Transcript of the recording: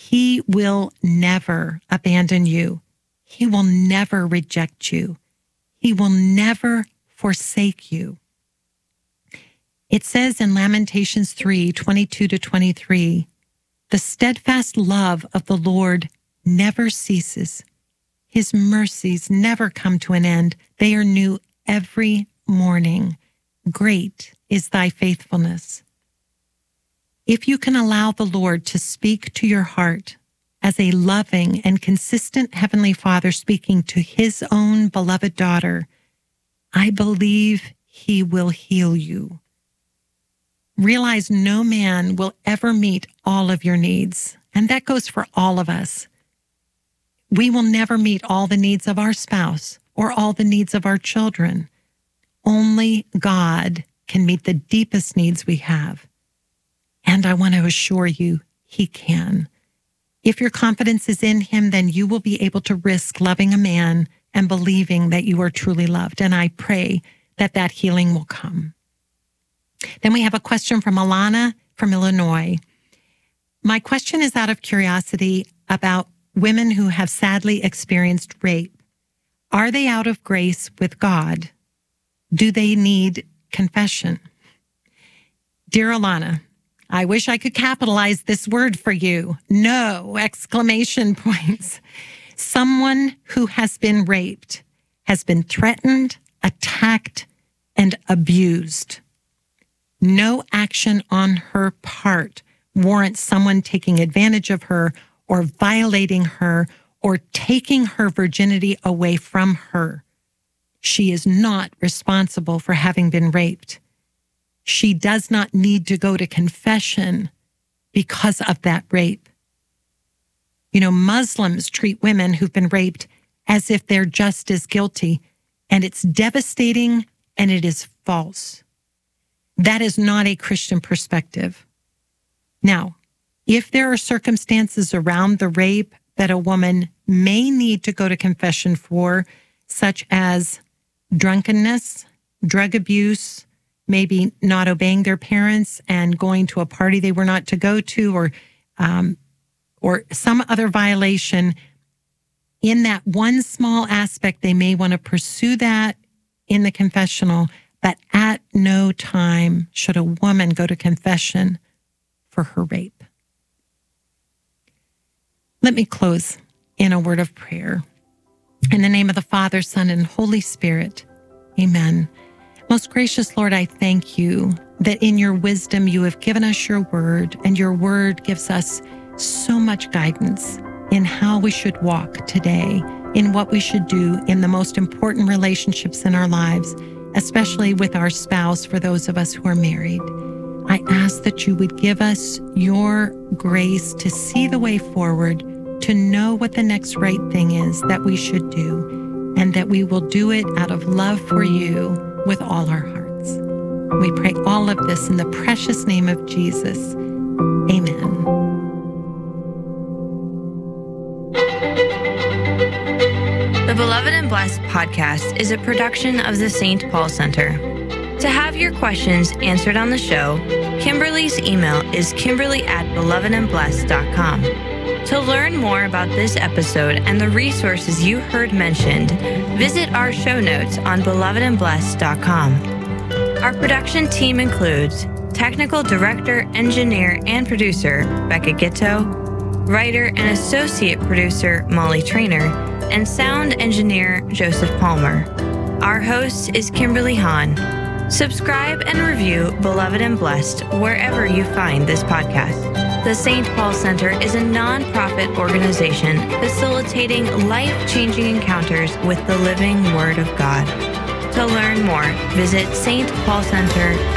He will never abandon you. He will never reject you. He will never forsake you. It says in Lamentations 3:22-23, the steadfast love of the Lord never ceases. His mercies never come to an end. They are new every morning. Great is thy faithfulness. If you can allow the Lord to speak to your heart as a loving and consistent Heavenly Father speaking to his own beloved daughter, I believe he will heal you. Realize no man will ever meet all of your needs, and that goes for all of us. We will never meet all the needs of our spouse or all the needs of our children. Only God can meet the deepest needs we have. And I want to assure you, he can. If your confidence is in him, then you will be able to risk loving a man and believing that you are truly loved. And I pray that that healing will come. Then we have a question from Alana from Illinois. My question is out of curiosity about women who have sadly experienced rape. Are they out of grace with God? Do they need confession? Dear Alana, I wish I could capitalize this word for you. No! Exclamation points. Someone who has been raped has been threatened, attacked, and abused. No action on her part warrants someone taking advantage of her or violating her or taking her virginity away from her. She is not responsible for having been raped. She does not need to go to confession because of that rape. You know, Muslims treat women who've been raped as if they're just as guilty, and it's devastating and it is false. That is not a Christian perspective. Now, if there are circumstances around the rape that a woman may need to go to confession for, such as drunkenness, drug abuse, maybe not obeying their parents and going to a party they were not to go to, or some other violation, in that one small aspect, they may want to pursue that in the confessional, but at no time should a woman go to confession for her rape. Let me close in a word of prayer. In the name of the Father, Son, and Holy Spirit, amen. Most gracious Lord, I thank you that in your wisdom you have given us your word, and your word gives us so much guidance in how we should walk today, in what we should do in the most important relationships in our lives, especially with our spouse for those of us who are married. I ask that you would give us your grace to see the way forward, to know what the next right thing is that we should do, and that we will do it out of love for you with all our hearts. We pray all of this in the precious name of Jesus. Amen. The Beloved and Blessed podcast is a production of the St. Paul Center. To have your questions answered on the show, Kimberly's email is kimberly@belovedandblessed.com. To learn more about this episode and the resources you heard mentioned, visit our show notes on belovedandblessed.com. Our production team includes technical director, engineer, and producer Becca Gitto, writer and associate producer Molly Trainer, and sound engineer Joseph Palmer. Our host is Kimberly Hahn. Subscribe and review Beloved and Blessed wherever you find this podcast. The St. Paul Center is a nonprofit organization facilitating life-changing encounters with the living Word of God. To learn more, visit stpaulcenter.org.